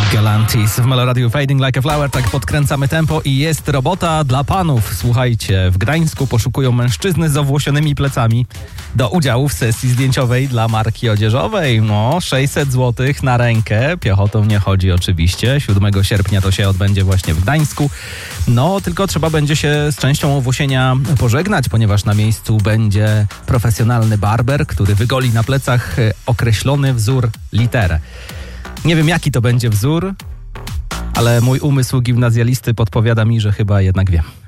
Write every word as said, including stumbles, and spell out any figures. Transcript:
Galantis w Meloradiu Fading Like a Flower. Tak podkręcamy tempo i jest robota dla panów. Słuchajcie, w Gdańsku poszukują mężczyzny z owłosionymi plecami do udziału w sesji zdjęciowej dla marki odzieżowej. No, sześćset złotych na rękę. Piechotą nie chodzi oczywiście. siódmego sierpnia to się odbędzie właśnie w Gdańsku. No, tylko trzeba będzie się z częścią owłosienia pożegnać, ponieważ na miejscu będzie profesjonalny barber, który wygoli na plecach określony wzór literę. Nie wiem, jaki to będzie wzór, ale mój umysł gimnazjalisty podpowiada mi, że chyba jednak wiem.